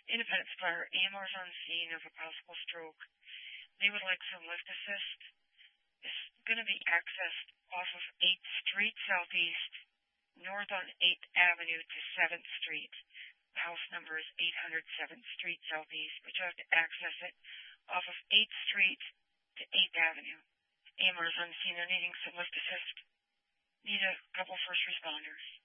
Independence Fire. AMR is on scene of a possible stroke. They would like some lift assist. It's going to be accessed off of 8th Street Southeast, north on 8th Avenue to 7th Street. House number is 800 7th Street Southeast, but you have to access it off of 8th Street to 8th Avenue. AMR is on scene. They're needing some lift assist. Need a couple first responders.